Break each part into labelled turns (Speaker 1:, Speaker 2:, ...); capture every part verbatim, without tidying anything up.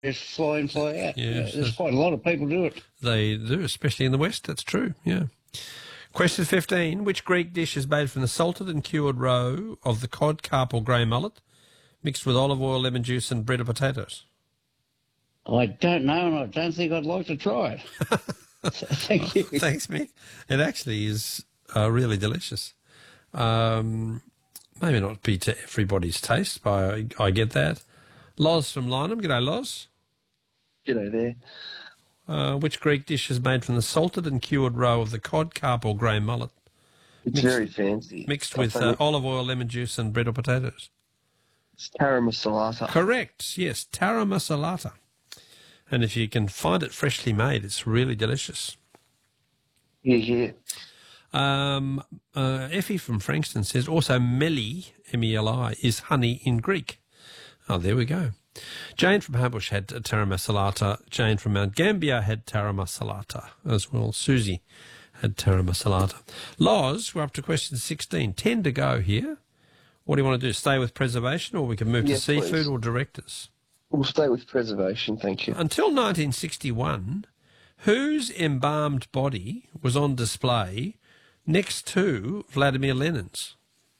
Speaker 1: just fly in, fly out.
Speaker 2: Yeah,
Speaker 1: Uh, there's quite a lot of people do it.
Speaker 2: They do, especially in the West. That's true, yeah. Question fifteen. Which Greek dish is made from the salted and cured roe of the cod, carp or grey mullet, mixed with olive oil, lemon juice and bread or potatoes?
Speaker 1: I don't know, and I don't think I'd like to try it. Thank you.
Speaker 2: Thanks, Mick. It actually is uh, really delicious. Um, maybe not be to everybody's taste, but I, I get that. Loz from Lynham. G'day, Loz.
Speaker 3: G'day there.
Speaker 2: Uh, which Greek dish is made from the salted and cured roe of the cod, carp or grey mullet?
Speaker 3: It's
Speaker 2: mixed,
Speaker 3: very fancy.
Speaker 2: Mixed with uh, olive oil, lemon juice and bread or potatoes.
Speaker 3: It's tara masala.
Speaker 2: Correct, yes, tara masala. And if you can find it freshly made, it's really delicious.
Speaker 3: Yeah, yeah.
Speaker 2: Um, uh, Effie from Frankston says also meli, M E L I, is honey in Greek. Oh, there we go. Jane from Hambush had tara masalata. Jane from Mount Gambier had tara masalata as well. Susie had tara masalata. Loz, we're up to question sixteen. Ten to go here. What do you want to do? Stay with preservation, or we can move
Speaker 3: Yes,
Speaker 2: to seafood
Speaker 3: please.
Speaker 2: or directors?
Speaker 3: We'll stay with preservation, thank you.
Speaker 2: Until nineteen sixty-one, whose embalmed body was on display next to Vladimir Lenin's?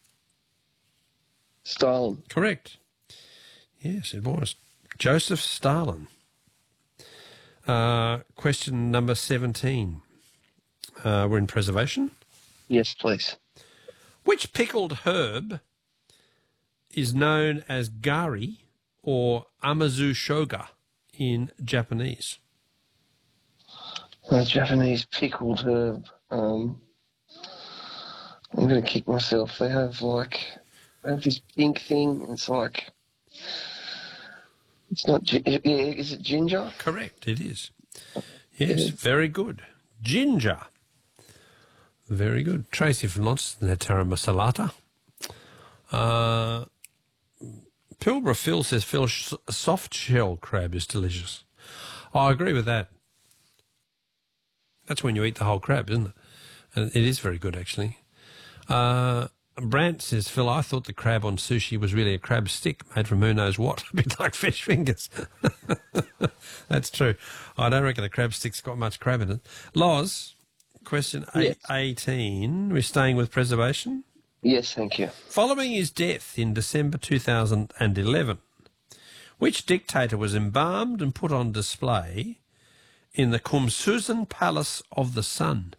Speaker 3: Stalin.
Speaker 2: Correct. Yes, it was. Joseph Stalin. Uh, question number seventeen. Uh, we're in preservation.
Speaker 3: Yes, please.
Speaker 2: Which pickled herb is known as gari or amazu shoga in Japanese?
Speaker 3: Uh, Japanese pickled herb. Um, I'm going to kick myself. They have like, they have this pink thing. It's like, it's not, gi- yeah, is it ginger?
Speaker 2: Correct, it is. Yes, very good. Ginger. Very good. Tracy from Launceston had tara masalata. Uh, Pilbara Phil says, Phil, sh- soft shell crab is delicious. I agree with that. That's when you eat the whole crab, isn't it? And it is very good, actually. Uh, Brant says, Phil, I thought the crab on sushi was really a crab stick made from who knows what, a bit like fish fingers. That's true. I don't reckon the crab stick's got much crab in it. Loz, question
Speaker 3: Yes.
Speaker 2: eighteen. We're staying with preservation.
Speaker 3: Yes, thank you.
Speaker 2: Following his death in December two thousand eleven, which dictator was embalmed and put on display in the Kumsusan Palace of the Sun?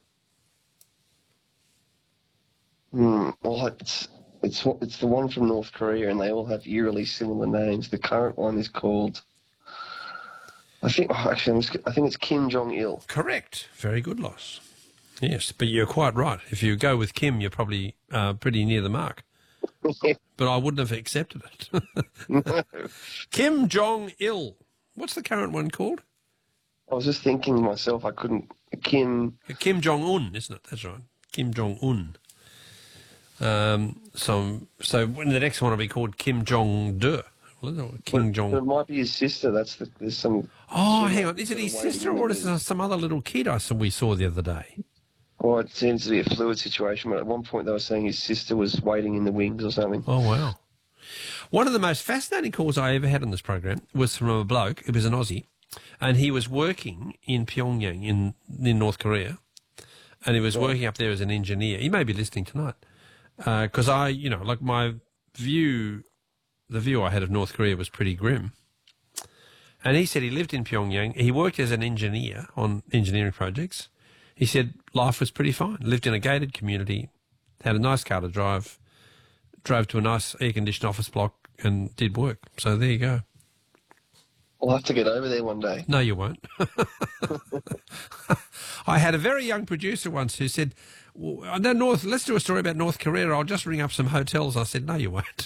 Speaker 3: Hmm. Well, it's, it's, it's the one from North Korea, and they all have eerily similar names. The current one is called, I think, oh, actually, I'm just, I think it's Kim Jong-il.
Speaker 2: Correct. Very good, Loss. Yes, but you're quite right. If you go with Kim, you're probably uh, pretty near the mark. But I wouldn't have accepted it.
Speaker 3: No.
Speaker 2: Kim Jong-il. What's the current one called?
Speaker 3: I was just thinking to myself, I couldn't, Kim,
Speaker 2: Kim Jong-un, isn't it? That's right. Kim Jong-un. Um, so, so when the next one will be called Kim Jong-de. Kim Jong.
Speaker 3: it might be his sister. That's the, there's some.
Speaker 2: Oh, hang on. Is it his sister or is it some other little kid I saw we saw the other day?
Speaker 3: Well, it seems to be a fluid situation, but at one point they were saying his sister was waiting in the wings or something.
Speaker 2: Oh, wow. One of the most fascinating calls I ever had on this program was from a bloke. It was an Aussie, and he was working in Pyongyang in, in North Korea, and he was working up there as an engineer. He may be listening tonight, because I, you know, like my view, the view I had of North Korea was pretty grim. And he said he lived in Pyongyang. He worked as an engineer on engineering projects. He said life was pretty fine. Lived in a gated community, had a nice car to drive, drove to a nice air-conditioned office block and did work. So there you go.
Speaker 3: I'll have to get over there one day.
Speaker 2: No, you won't. I had a very young producer once who said, well, I know North, let's do a story about North Korea. I'll just ring up some hotels. I said, no, you won't.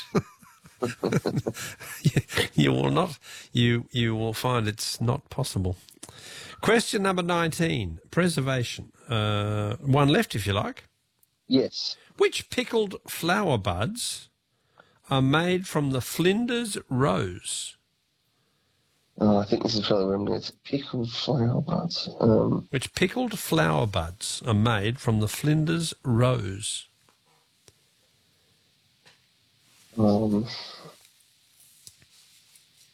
Speaker 2: you, you will not. You, you will find it's not possible. Question number nineteen, preservation. Uh, one left, if you like.
Speaker 3: Yes.
Speaker 2: Which pickled flower buds are made from the Flinders rose?
Speaker 3: Oh, I think this is probably where I'm going to pickled flower buds. Um,
Speaker 2: Which pickled flower buds are made from the Flinders rose?
Speaker 3: um,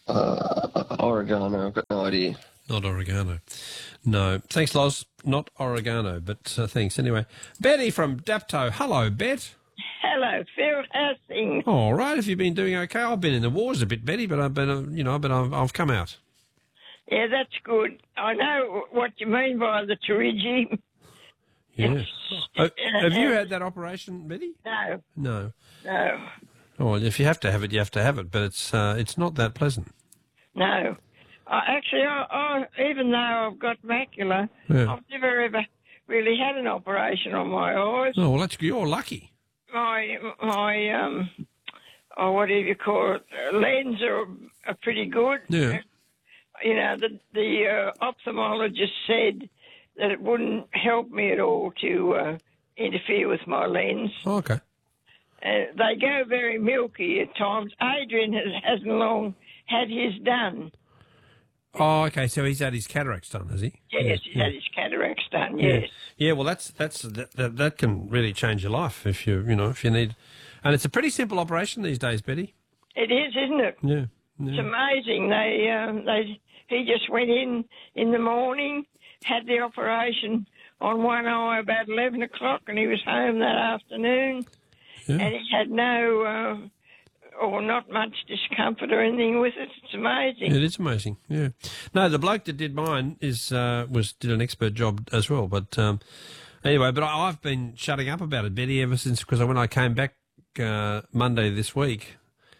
Speaker 3: Uh, oregano. I've got no idea.
Speaker 2: Not oregano. No. Thanks, Loz. Not oregano, but uh, thanks anyway. Betty from Dapto. Hello, Bet.
Speaker 4: Hello, Phil. How's things?
Speaker 2: All right. Have you been doing okay? I've been in the wars a bit, Betty, but I've been, uh, you know, but I've, I've come out.
Speaker 4: Yeah, that's good. I know what you mean by the pterygium.
Speaker 2: Yeah. Oh, have you had that operation, Betty?
Speaker 4: No,
Speaker 2: No.
Speaker 4: no,
Speaker 2: Oh, well, if you have to have it, you have to have it, but it's uh, it's not that pleasant.
Speaker 4: no. I, actually, I, I, even though I've got macula,
Speaker 2: Yeah.
Speaker 4: I've never ever really had an operation on my eyes.
Speaker 2: Oh, well, that's you're lucky.
Speaker 4: My, my, um, oh, what do you call it? Uh, lens are, are pretty good.
Speaker 2: Yeah.
Speaker 4: You know, the, the uh, ophthalmologist said that it wouldn't help me at all to uh, interfere with my lens.
Speaker 2: Oh, okay.
Speaker 4: Uh, they go very milky at times. Adrian has, hasn't long had his done.
Speaker 2: Oh, okay. So he's had his cataracts done, has he?
Speaker 4: Yes, he's had his cataracts done, yes.
Speaker 2: Yeah. Yeah. Well, that's that's that, that that can really change your life if you you know if you need, and it's a pretty simple operation these days, Betty.
Speaker 4: It is, isn't it?
Speaker 2: Yeah.
Speaker 4: It's
Speaker 2: Yeah.
Speaker 4: amazing. They, um, they, he just went in in the morning, had the operation on one eye about eleven o'clock, and he was home that afternoon.
Speaker 2: Yeah.
Speaker 4: And he had no, uh, or not much discomfort or anything with it. It's amazing.
Speaker 2: It is amazing. Yeah. No, the bloke that did mine is uh, was did an expert job as well. But um, anyway, but I, I've been shutting up about it, Betty, ever since because when I came back uh, Monday this week,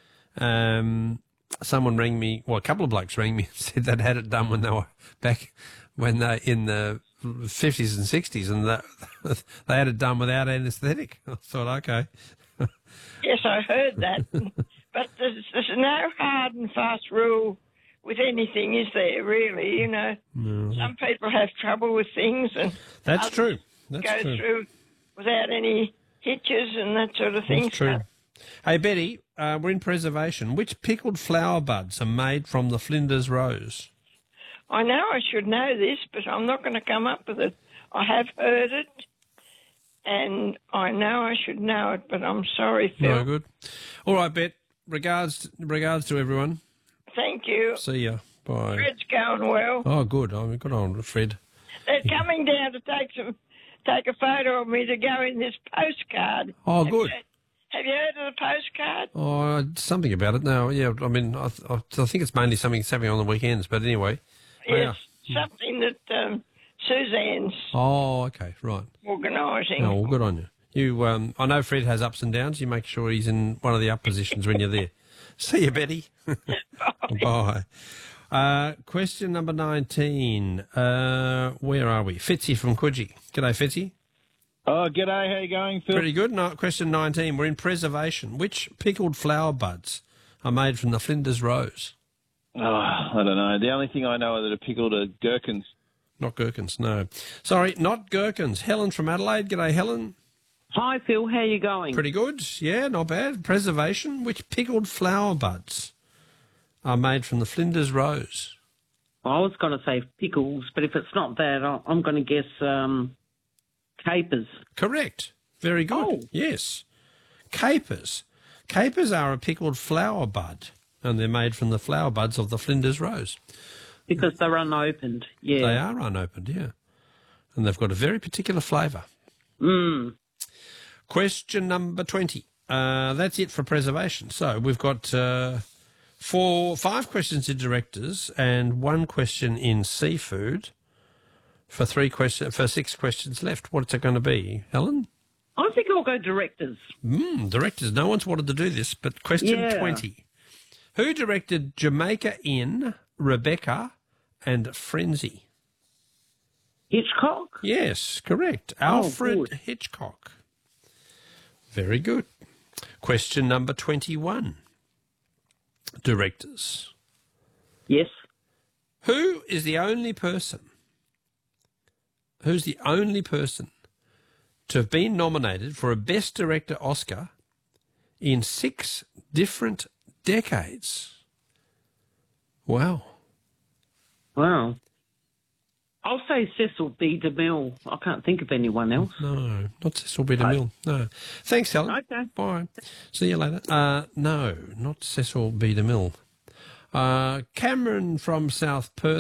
Speaker 2: um, someone rang me. Well, a couple of blokes rang me and said they'd had it done when they were back when they in the fifties and sixties, and that they had it done without anaesthetic. I thought, okay.
Speaker 4: Yes, I heard that. But there's, there's no hard and fast rule with anything, is there, really? You know,
Speaker 2: No.
Speaker 4: some people have trouble with things, and
Speaker 2: That's
Speaker 4: others
Speaker 2: true. That's
Speaker 4: go
Speaker 2: true.
Speaker 4: through without any hitches and that sort of thing.
Speaker 2: That's true. Hey, Betty, uh, we're in preservation. Which pickled flower buds are made from the Flinders Rose?
Speaker 4: I know I should know this, but I'm not going to come up with it. I have heard it, and I know I should know it, but I'm sorry, Phil.
Speaker 2: No good. All right, Bet. Regards, regards to everyone.
Speaker 4: Thank you.
Speaker 2: See ya. Bye.
Speaker 4: Fred's going well.
Speaker 2: Oh, good. Oh, good on Fred.
Speaker 4: They're coming down to take some, take a photo of me to go in this postcard.
Speaker 2: Oh,
Speaker 4: Have
Speaker 2: good.
Speaker 4: you- Have you heard of the postcard?
Speaker 2: Oh, something about it now. Yeah, I mean, I, I, I think it's mainly something that's happening on the weekends, but anyway.
Speaker 4: Yes,
Speaker 2: Yeah.
Speaker 4: something that um, Suzanne's
Speaker 2: Oh, okay, right.
Speaker 4: organising.
Speaker 2: Oh, well, good on you. You, um, I know Fred has ups and downs. You make sure he's in one of the up positions when you're there. See you, Betty. Bye. Uh, question number nineteen. Uh, where are we? Fitzy from Coogee. G'day, Fitzy.
Speaker 5: Oh, g'day. How you going, Phil?
Speaker 2: Pretty good. No, question nineteen. We're in preservation. Which pickled flower buds are made from the Flinders Rose?
Speaker 5: Oh, I don't know. The only thing I know that are pickled are gherkins.
Speaker 2: Not gherkins, no. Sorry, not gherkins. Helen from Adelaide. G'day, Helen.
Speaker 6: Hi, Phil. How you going?
Speaker 2: Pretty good. Yeah, not bad. Preservation. Which pickled flower buds are made from the Flinders Rose?
Speaker 6: I was going to say pickles, but if it's not that, I- I'm going to guess um, capers.
Speaker 2: Correct. Very good.
Speaker 6: Oh.
Speaker 2: Yes. Capers. Capers are a pickled flower bud, and they're made from the flower buds of the Flinders Rose.
Speaker 6: Because they're unopened. Yeah.
Speaker 2: They are unopened, yeah. And they've got a very particular flavour.
Speaker 6: Mm.
Speaker 2: Question number twenty. Uh, that's it for preservation. So we've got uh, four, five questions in directors and one question in seafood for three question, for six questions left. What's it going to be, Helen?
Speaker 6: I think I'll go directors.
Speaker 2: Mm, directors. No one's wanted to do this, but question
Speaker 6: Yeah.
Speaker 2: twenty. Who directed Jamaica Inn, Rebecca, and Frenzy?
Speaker 6: Hitchcock?
Speaker 2: Yes, correct.
Speaker 6: Oh,
Speaker 2: Alfred
Speaker 6: good.
Speaker 2: Hitchcock. Very good. Question number twenty-one. Directors.
Speaker 6: Yes.
Speaker 2: Who is the only person, who's the only person to have been nominated for a Best Director Oscar in six different decades? Wow.
Speaker 6: Wow. I'll say Cecil B. DeMille. I can't think of anyone else.
Speaker 2: No, not Cecil B. DeMille. No. Thanks, Helen.
Speaker 6: Okay.
Speaker 2: Bye. See you later. Uh, no, not Cecil B. DeMille. Uh, Cameron from South Perth.